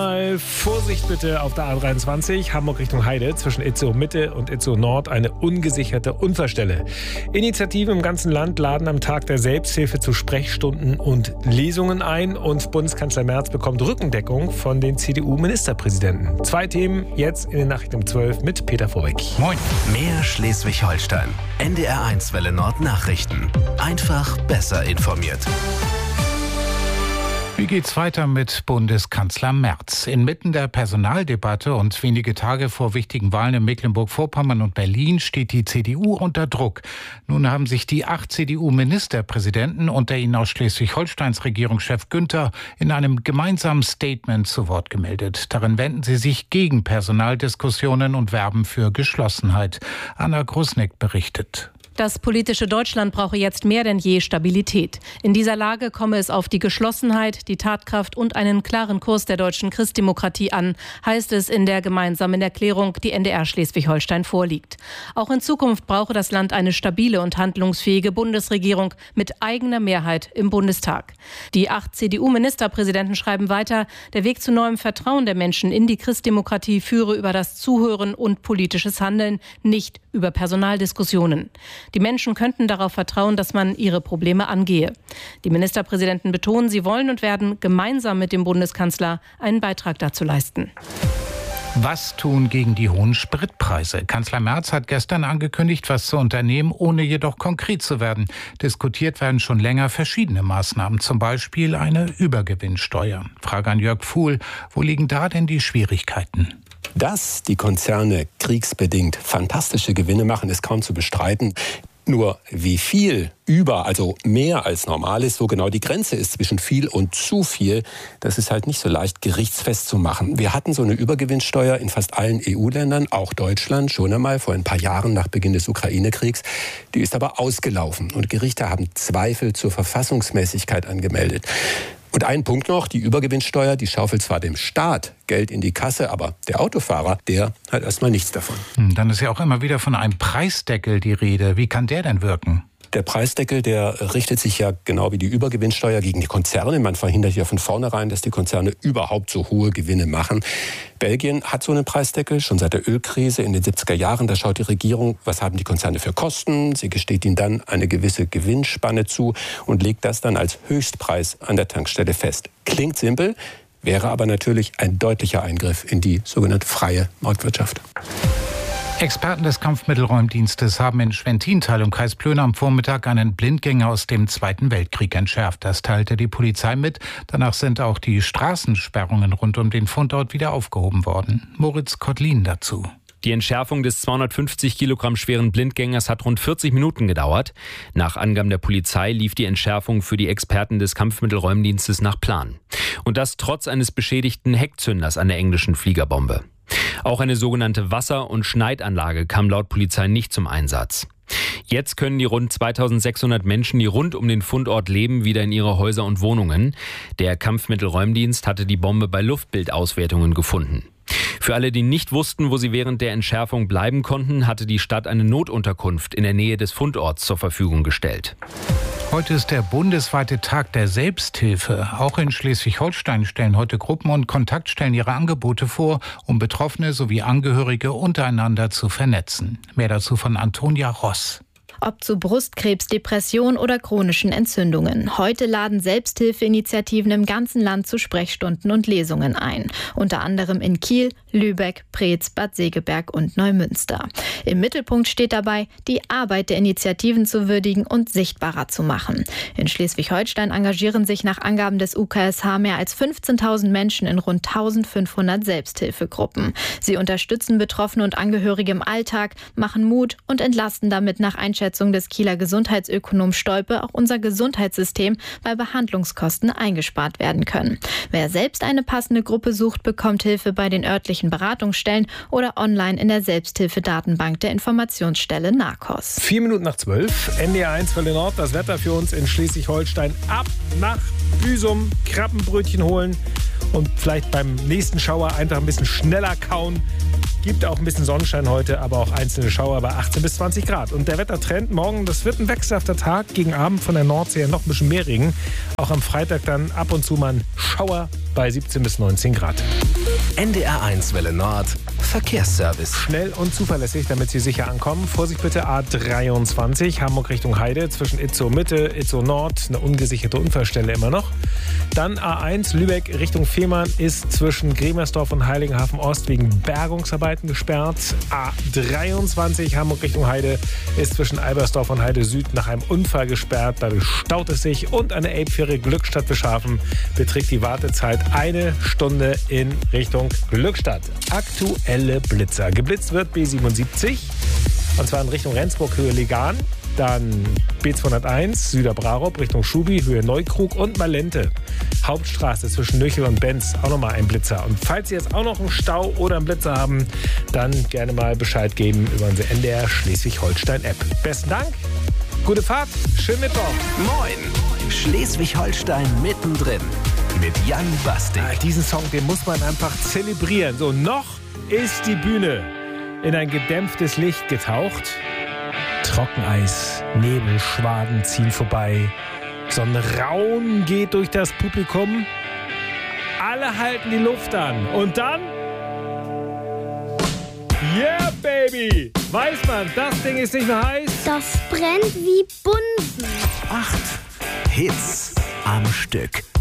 Vorsicht bitte auf der A23, Hamburg Richtung Heide, zwischen Itzehoe Mitte und Itzehoe Nord eine ungesicherte Unfallstelle. Initiativen im ganzen Land laden am Tag der Selbsthilfe zu Sprechstunden und Lesungen ein und Bundeskanzler Merz bekommt Rückendeckung von den CDU-Ministerpräsidenten. 2 Themen jetzt in den Nachrichten um 12 mit Peter Vorbeck. Moin. Mehr Schleswig-Holstein. NDR1 Welle Nord Nachrichten. Einfach besser informiert. Wie geht's weiter mit Bundeskanzler Merz? Inmitten der Personaldebatte und wenige Tage vor wichtigen Wahlen in Mecklenburg-Vorpommern und Berlin steht die CDU unter Druck. Nun haben sich die 8 CDU-Ministerpräsidenten, unter ihnen auch Schleswig-Holsteins Regierungschef Günther, in einem gemeinsamen Statement zu Wort gemeldet. Darin wenden sie sich gegen Personaldiskussionen und werben für Geschlossenheit. Anna Grusnick berichtet. Das politische Deutschland brauche jetzt mehr denn je Stabilität. In dieser Lage komme es auf die Geschlossenheit, die Tatkraft und einen klaren Kurs der deutschen Christdemokratie an, heißt es in der gemeinsamen Erklärung, die NDR Schleswig-Holstein vorliegt. Auch in Zukunft brauche das Land eine stabile und handlungsfähige Bundesregierung mit eigener Mehrheit im Bundestag. Die 8 CDU-Ministerpräsidenten schreiben weiter, der Weg zu neuem Vertrauen der Menschen in die Christdemokratie führe über das Zuhören und politisches Handeln, nicht über Personaldiskussionen. Die Menschen könnten darauf vertrauen, dass man ihre Probleme angehe. Die Ministerpräsidenten betonen, sie wollen und werden gemeinsam mit dem Bundeskanzler einen Beitrag dazu leisten. Was tun gegen die hohen Spritpreise? Kanzler Merz hat gestern angekündigt, was zu unternehmen, ohne jedoch konkret zu werden. Diskutiert werden schon länger verschiedene Maßnahmen, zum Beispiel eine Übergewinnsteuer. Frage an Jörg Pfuhl, wo liegen da denn die Schwierigkeiten? Dass die Konzerne kriegsbedingt fantastische Gewinne machen, ist kaum zu bestreiten. Nur wie viel also mehr als normal ist, wo genau die Grenze ist zwischen viel und zu viel, das ist halt nicht so leicht gerichtsfest zu machen. Wir hatten so eine Übergewinnsteuer in fast allen EU-Ländern, auch Deutschland, schon einmal vor ein paar Jahren nach Beginn des Ukraine-Kriegs. Die ist aber ausgelaufen und Gerichte haben Zweifel zur Verfassungsmäßigkeit angemeldet. Und ein Punkt noch, die Übergewinnsteuer, die schaufelt zwar dem Staat Geld in die Kasse, aber der Autofahrer, der hat erstmal nichts davon. Dann ist ja auch immer wieder von einem Preisdeckel die Rede. Wie kann der denn wirken? Der Preisdeckel, der richtet sich ja genau wie die Übergewinnsteuer gegen die Konzerne. Man verhindert ja von vornherein, dass die Konzerne überhaupt so hohe Gewinne machen. Belgien hat so einen Preisdeckel, schon seit der Ölkrise in den 70er Jahren. Da schaut die Regierung, was haben die Konzerne für Kosten. Sie gesteht ihnen dann eine gewisse Gewinnspanne zu und legt das dann als Höchstpreis an der Tankstelle fest. Klingt simpel, wäre aber natürlich ein deutlicher Eingriff in die sogenannte freie Marktwirtschaft. Experten des Kampfmittelräumdienstes haben in Schwentintal im Kreis Plön am Vormittag einen Blindgänger aus dem Zweiten Weltkrieg entschärft. Das teilte die Polizei mit. Danach sind auch die Straßensperrungen rund um den Fundort wieder aufgehoben worden. Moritz Kottlin dazu. Die Entschärfung des 250 Kilogramm schweren Blindgängers hat rund 40 Minuten gedauert. Nach Angaben der Polizei lief die Entschärfung für die Experten des Kampfmittelräumdienstes nach Plan. Und das trotz eines beschädigten Heckzünders an der englischen Fliegerbombe. Auch eine sogenannte Wasser- und Schneidanlage kam laut Polizei nicht zum Einsatz. Jetzt können die rund 2600 Menschen, die rund um den Fundort leben, wieder in ihre Häuser und Wohnungen. Der Kampfmittelräumdienst hatte die Bombe bei Luftbildauswertungen gefunden. Für alle, die nicht wussten, wo sie während der Entschärfung bleiben konnten, hatte die Stadt eine Notunterkunft in der Nähe des Fundorts zur Verfügung gestellt. Heute ist der bundesweite Tag der Selbsthilfe. Auch in Schleswig-Holstein stellen heute Gruppen und Kontaktstellen ihre Angebote vor, um Betroffene sowie Angehörige untereinander zu vernetzen. Mehr dazu von Antonia Ross. Ob zu Brustkrebs, Depression oder chronischen Entzündungen. Heute laden Selbsthilfeinitiativen im ganzen Land zu Sprechstunden und Lesungen ein. Unter anderem in Kiel, Lübeck, Preetz, Bad Segeberg und Neumünster. Im Mittelpunkt steht dabei, die Arbeit der Initiativen zu würdigen und sichtbarer zu machen. In Schleswig-Holstein engagieren sich nach Angaben des UKSH mehr als 15.000 Menschen in rund 1.500 Selbsthilfegruppen. Sie unterstützen Betroffene und Angehörige im Alltag, machen Mut und entlasten damit nach Einschätzung des Kieler Gesundheitsökonom Stolpe auch unser Gesundheitssystem, weil Behandlungskosten eingespart werden können. Wer selbst eine passende Gruppe sucht, bekommt Hilfe bei den örtlichen Beratungsstellen oder online in der Selbsthilfedatenbank der Informationsstelle NAKOS. 11:04, NDR1 Welle Nord, das Wetter für uns in Schleswig-Holstein. Ab nach Büsum, Krabbenbrötchen holen und vielleicht beim nächsten Schauer einfach ein bisschen schneller kauen. Gibt auch ein bisschen Sonnenschein heute, aber auch einzelne Schauer bei 18 bis 20 Grad. Und der Wettertrend morgen, das wird ein wechselhafter Tag. Gegen Abend von der Nordsee noch ein bisschen mehr Regen. Auch am Freitag dann ab und zu mal ein Schauer bei 17 bis 19 Grad. NDR1 Welle Nord. Verkehrsservice. Schnell und zuverlässig, damit Sie sicher ankommen. Vorsicht bitte A23, Hamburg Richtung Heide, zwischen Itzehoe Mitte, Itzehoe Nord, eine ungesicherte Unfallstelle immer noch. Dann A1 Lübeck Richtung Fehmarn ist zwischen Gremersdorf und Heiligenhafen Ost wegen Bergungsarbeiten gesperrt. A23 Hamburg Richtung Heide ist zwischen Albersdorf und Heide Süd nach einem Unfall gesperrt. Dadurch staut es sich und eine Elbfähre Glückstadt-Beschhafen beträgt die Wartezeit 1 Stunde in Richtung Glückstadt. Aktuelle Blitzer. Geblitzt wird B77 und zwar in Richtung Rendsburg, Höhe Legan. Dann B201 Süderbrarup Richtung Schubi, Höhe Neukrug und Malente. Hauptstraße zwischen Nöchel und Benz, auch nochmal ein Blitzer. Und falls Sie jetzt auch noch einen Stau oder einen Blitzer haben, dann gerne mal Bescheid geben über unsere NDR Schleswig-Holstein-App. Besten Dank, gute Fahrt, schönen Mittwoch. Moin, Schleswig-Holstein mittendrin mit Jan Bastik. Diesen Song, den muss man einfach zelebrieren. So, noch ist die Bühne in ein gedämpftes Licht getaucht. Trockeneis, Nebelschwaden ziehen vorbei. Sonnenraun geht durch das Publikum. Alle halten die Luft an. Und dann? Yeah, baby! Weiß man, das Ding ist nicht mehr heiß. Das brennt wie Bunsen. 8 Hits am Stück.